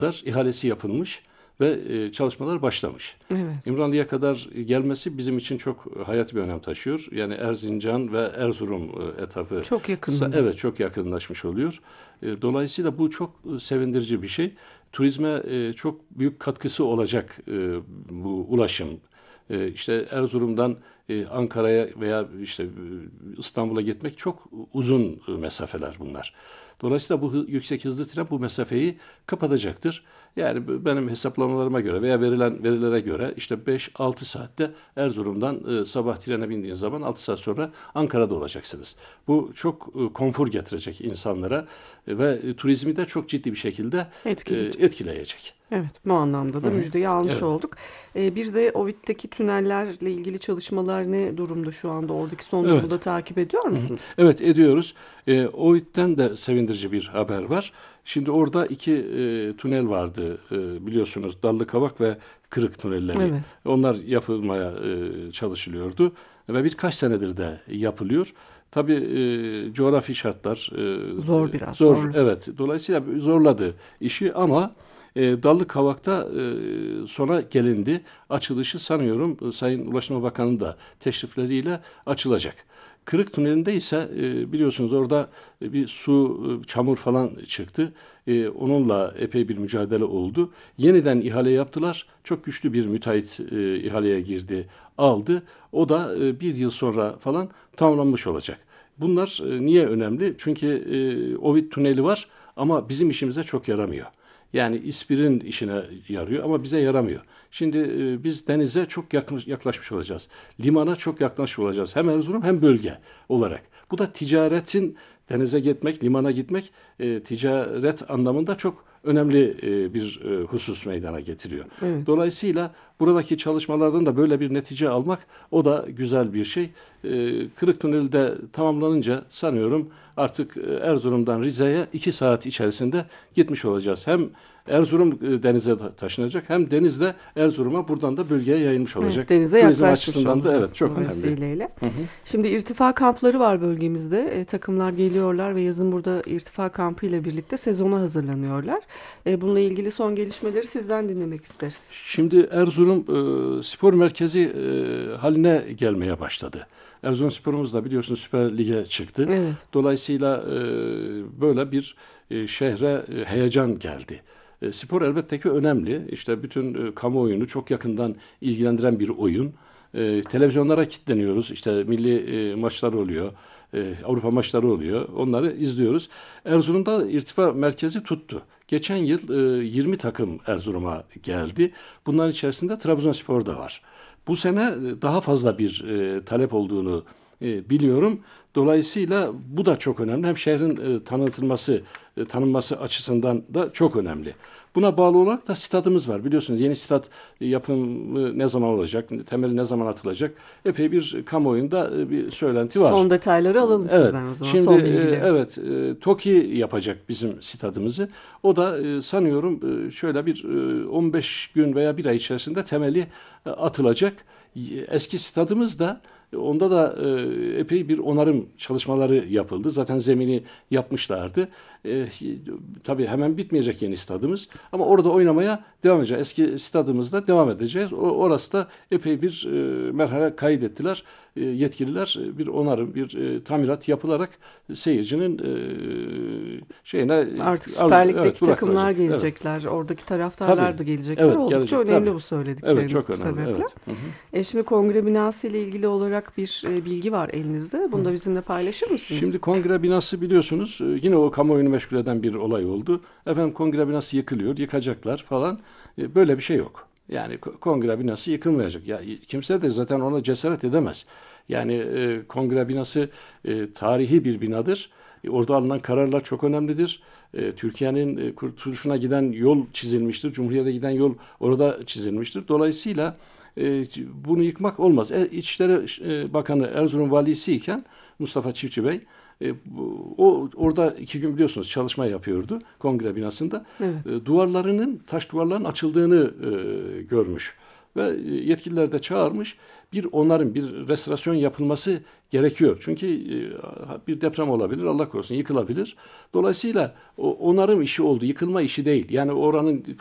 ihalesi yapılmış ve çalışmalar başlamış. Evet. İmralı'ya kadar gelmesi bizim için çok hayati bir önem taşıyor. Yani Erzincan ve Erzurum etabı Çok yakınında. evet çok yakınlaşmış oluyor. Dolayısıyla bu çok sevindirici bir şey. Turizme çok büyük katkısı olacak bu ulaşım. İşte Erzurum'dan Ankara'ya veya işte İstanbul'a gitmek çok uzun mesafeler bunlar. Dolayısıyla bu yüksek hızlı tren bu mesafeyi kapatacaktır. Yani benim hesaplamalarıma göre veya verilen verilere göre işte 5-6 saatte Erzurum'dan sabah trene bindiğiniz zaman 6 saat sonra Ankara'da olacaksınız. Bu çok konfor getirecek insanlara ve turizmi de çok ciddi bir şekilde Etkileyecek. etkileyecek. Evet, bu anlamda da müjdeyi almış Evet. olduk. Bir de Ovid'deki tünellerle ilgili çalışmalar ne durumda şu anda? Oradaki son durumu Evet. da takip ediyor Hı hı. musunuz? Evet ediyoruz. OİT'ten de sevindirici bir haber var. Şimdi orada iki tünel vardı biliyorsunuz Dallıkavak ve Kırık tünelleri. Evet. Onlar yapılmaya çalışılıyordu ve birkaç senedir de yapılıyor. Tabii coğrafi şartlar Zor biraz, zor, zorlu. evet. Dolayısıyla zorladı işi ama Dallıkavak'ta sona gelindi. Açılışı sanıyorum Sayın Ulaştırma Bakanı da teşrifleriyle açılacak. Kırık Tüneli'nde ise biliyorsunuz orada bir su, çamur falan çıktı. Onunla epey bir mücadele oldu. Yeniden ihale yaptılar. Çok güçlü bir müteahhit ihaleye girdi, aldı. O da bir yıl sonra falan tamamlanmış olacak. Bunlar niye önemli? Çünkü Ovid Tüneli var ama bizim işimize çok yaramıyor. Yani İspir'in işine yarıyor ama bize yaramıyor. Şimdi biz denize çok yaklaşmış olacağız. Limana çok yaklaşmış olacağız. Hem Erzurum hem bölge olarak. Bu da ticaretin denize gitmek, limana gitmek ticaret anlamında çok önemli bir husus meydana getiriyor. Evet. Dolayısıyla buradaki çalışmalardan da böyle bir netice almak o da güzel bir şey. Kırık Tüneli de tamamlanınca sanıyorum artık Erzurum'dan Rize'ye 2 saat içerisinde gitmiş olacağız. Hem Erzurum denize taşınacak hem denizde Erzurum'a buradan da bölgeye yayılmış Evet, olacak. denize Turizm yaklaşmış açısından da evet olacağız çok bu önemli. vesileyle. Hı hı. Şimdi irtifa kampları var bölgemizde. Takımlar geliyorlar ve yazın burada irtifa kampı ile birlikte sezona hazırlanıyorlar. Bununla ilgili son gelişmeleri sizden dinlemek isteriz. Şimdi Erzurum spor merkezi haline gelmeye başladı. Erzurumspor'umuz da biliyorsunuz Süper Lig'e çıktı. Evet. Dolayısıyla böyle bir şehre heyecan geldi. Spor elbette ki önemli. İşte bütün kamuoyunu çok yakından ilgilendiren bir oyun. Televizyonlara kilitleniyoruz. İşte milli maçlar oluyor. Avrupa maçları oluyor. Onları izliyoruz. Erzurum'da irtifa merkezi tuttu. Geçen yıl 20 takım Erzurum'a geldi. Bunların içerisinde Trabzonspor da var. Bu sene daha fazla bir talep olduğunu biliyorum. Dolayısıyla bu da çok önemli. Hem şehrin tanıtılması, tanınması açısından da çok önemli. Buna bağlı olarak da stadımız var. Biliyorsunuz yeni stat yapımı ne zaman olacak, temeli ne zaman atılacak? Epey bir kamuoyunda bir söylenti var. Son detayları alalım Evet. sizden o zaman. Şimdi Son bilgileri. evet TOKİ yapacak bizim stadımızı. O da sanıyorum şöyle bir 15 gün veya bir ay içerisinde temeli atılacak. Eski stadımız da onda da epey bir onarım çalışmaları yapıldı. Zaten zemini yapmışlardı. E, tabii hemen bitmeyecek yeni stadımız. Ama orada oynamaya devam edeceğiz. Eski stadımızda devam edeceğiz. Orası da epey bir merhale kaydettiler. Yetkililer bir onarım, bir tamirat yapılarak seyircinin şeyine Artık Süper evet Lig'deki takımlar bırakılacak. Evet. gelecekler. Oradaki Tabii. taraftarlar da gelecekler. Evet Oldukça gelecek önemli tabii. bu Evet söyledikleriniz çok bu önemli. sebeple. Evet. Hı hı. Şimdi kongre binası ile ilgili olarak bir bilgi var elinizde. Bunu da bizimle paylaşır mısınız? Şimdi kongre binası biliyorsunuz yine o kamuoyunu meşgul eden bir olay oldu. Efendim kongre binası yıkılıyor, yıkacaklar falan. Böyle bir şey yok. Yani kongre binası yıkılmayacak. Ya kimse de zaten ona cesaret edemez. Yani kongre binası tarihi bir binadır. Orada alınan kararlar çok önemlidir. Türkiye'nin kurtuluşuna giden yol çizilmiştir. Cumhuriyete giden yol orada çizilmiştir. Dolayısıyla bunu yıkmak olmaz. İçişleri Bakanı Erzurum Valisi iken Mustafa Çiftçi Bey o orada 2 gün biliyorsunuz çalışma yapıyordu kongre binasında. Evet. Taş duvarların açıldığını görmüş. ve yetkililer de çağırmış. Bir onarım, bir restorasyon yapılması gerekiyor. Çünkü bir deprem olabilir, Allah korusun yıkılabilir. Dolayısıyla onarım işi oldu, yıkılma işi değil. Yani oranın